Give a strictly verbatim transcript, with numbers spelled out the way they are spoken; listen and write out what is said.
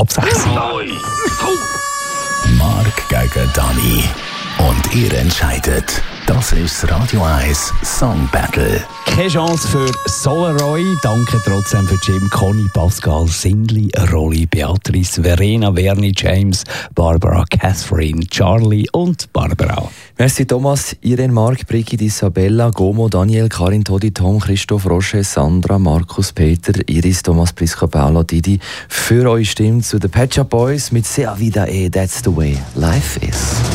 ab sechs. Mark gegen Dani. Und ihr entscheidet. Das ist das Radio eins Song Battle. Keine Chance für Solaroy. Danke trotzdem für Jim, Conny, Pascal, Sindli, Rolli, Beatrice, Verena, Verni, James, Barbara, Catherine, Charlie und Barbara. Merci Thomas, Irene, Marc, Brigitte, Isabella, Gomo, Daniel, Karin, Todi, Tom, Christoph, Roche, Sandra, Markus, Peter, Iris, Thomas, Prisca, Paolo, Didi. Für eure Stimme zu den Pet Shop Boys mit Sea Vida E, That's the Way Life Is.